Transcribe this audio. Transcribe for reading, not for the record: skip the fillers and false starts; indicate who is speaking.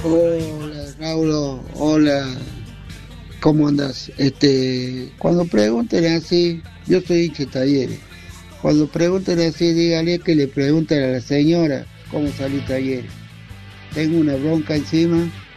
Speaker 1: Hola, Raúl, hola, ¿cómo andas? Cuando pregunten así, yo soy hincha de Talleres. Cuando pregunten así, dígale que le pregunten a la señora cómo salió Talleres. Tengo una bronca encima